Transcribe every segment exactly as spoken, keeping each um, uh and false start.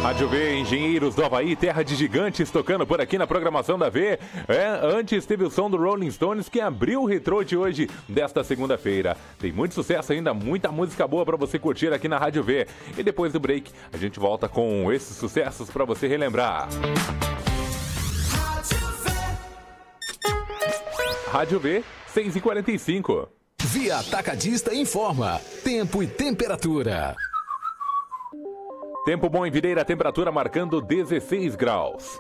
Rádio V, Engenheiros do Havaí, terra de gigantes, tocando por aqui na programação da V. É, antes teve o som do Rolling Stones, que abriu o retrô de hoje, desta segunda-feira. Tem muito sucesso ainda, muita música boa pra você curtir aqui na Rádio V. E depois do break, a gente volta com esses sucessos pra você relembrar. Rádio V, seis e quarenta e cinco. Via Atacadista informa tempo e temperatura. Tempo bom em Videira, temperatura marcando dezesseis graus.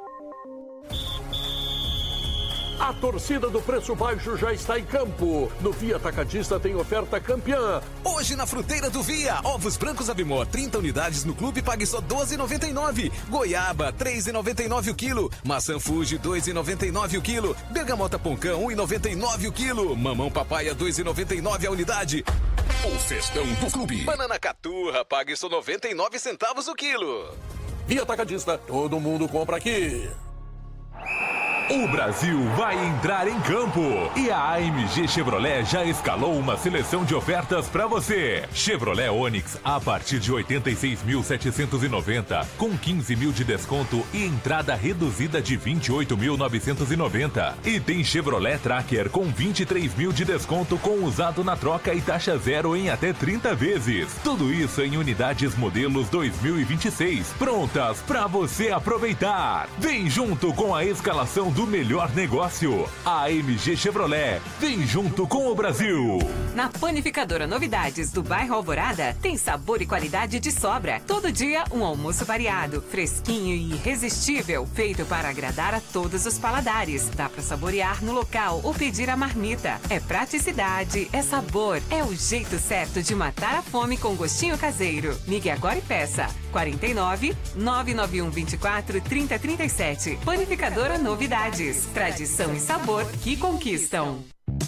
A torcida do preço baixo já está em campo. No Via Atacadista tem oferta campeã. Hoje na fruteira do Via, ovos brancos Avimor, trinta unidades no clube, pague só doze reais e noventa e nove centavos. Goiaba, três reais e noventa e nove centavos o quilo. Maçã Fuji, dois reais e noventa e nove centavos o quilo. Bergamota Poncão, um real e noventa e nove centavos o quilo. Mamão Papaya, dois reais e noventa e nove centavos a unidade. O cestão do clube. Banana Caturra, pague só noventa e nove centavos o quilo. Via Atacadista, todo mundo compra aqui. O Brasil vai entrar em campo e a A M G Chevrolet já escalou uma seleção de ofertas para você. Chevrolet Onix a partir de oitenta e seis mil setecentos e noventa, com quinze mil de desconto e entrada reduzida de vinte e oito mil novecentos e noventa. E tem Chevrolet Tracker com vinte e três mil de desconto com usado na troca e taxa zero em até trinta vezes. Tudo isso em unidades modelos dois mil e vinte e seis, prontas para você aproveitar. Vem junto com a escalação do melhor negócio. A M G Chevrolet, vem junto com o Brasil. Na Panificadora Novidades do bairro Alvorada, tem sabor e qualidade de sobra. Todo dia um almoço variado, fresquinho e irresistível, feito para agradar a todos os paladares. Dá para saborear no local ou pedir a marmita. É praticidade, é sabor, é o jeito certo de matar a fome com gostinho caseiro. Ligue agora e peça. quarenta e nove, nove nove um vinte e quatro, trinta trinta e sete. Panificadora Novidades. Tradição e sabor que conquistam.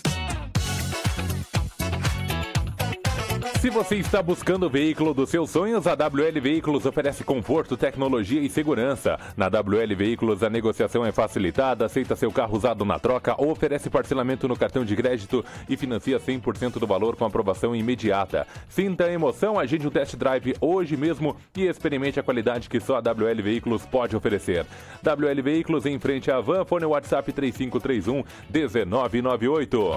Se você está buscando o veículo dos seus sonhos, a W L Veículos oferece conforto, tecnologia e segurança. Na W L Veículos, a negociação é facilitada, aceita seu carro usado na troca ou oferece parcelamento no cartão de crédito e financia cem por cento do valor com aprovação imediata. Sinta a emoção, agende um test drive hoje mesmo e experimente a qualidade que só a W L Veículos pode oferecer. W L Veículos em frente à Van, fone WhatsApp três cinco três um, um nove nove oito.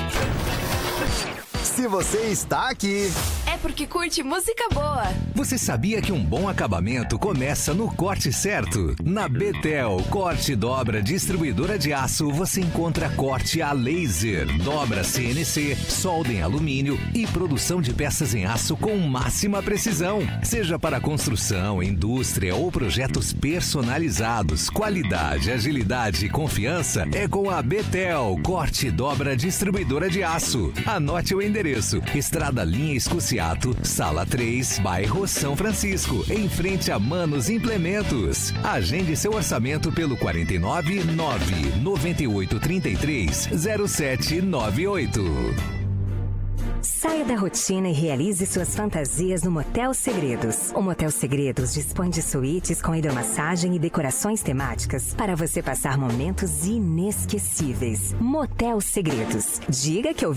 Se você está aqui, é porque curte música boa. Você sabia que um bom acabamento começa no corte certo? Na Betel Corte Dobra Distribuidora de Aço, você encontra corte a laser, dobra C N C, solda em alumínio e produção de peças em aço com máxima precisão. Seja para construção, indústria ou projetos personalizados, qualidade, agilidade e confiança é com a Betel Corte Dobra Distribuidora de Aço. Anote o endereço. Estrada Linha Escociato, Sala três, bairro São Francisco, em frente a Manos Implementos. Agende seu orçamento pelo quarenta e nove, nove nove oito três três, zero sete nove oito. Saia da rotina e realize suas fantasias no Motel Segredos. O Motel Segredos dispõe de suítes com hidromassagem e decorações temáticas para você passar momentos inesquecíveis. Motel Segredos. Diga que eu